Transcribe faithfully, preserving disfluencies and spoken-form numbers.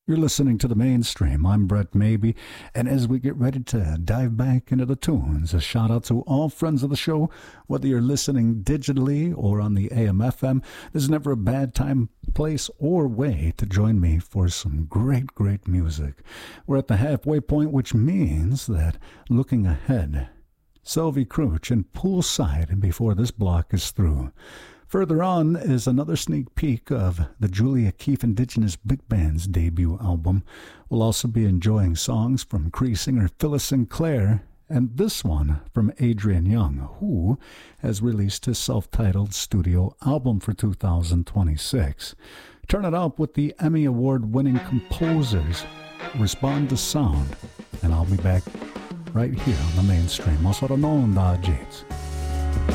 You're listening to the mainstream. I'm Brett Maybe, and as we get ready to dive back into the tunes, a shout out to all friends of the show, whether you're listening digitally or on the A M F M. There's never a bad time, place, or way to join me for some great, great music. We're at the halfway point, which means that looking ahead, Sylvie Crouch and Poolside before this block is through. Further on is another sneak peek of the Julia Keefe Indigenous Big Band's debut album. We'll also be enjoying songs from Cree singer Phyllis Sinclair, and this one from Adrian Young, who has released his self-titled studio album for two thousand twenty-six. Turn it up with the Emmy Award-winning composers, Respond to Sound, and I'll be back right here on the mainstream. Also known as Jades.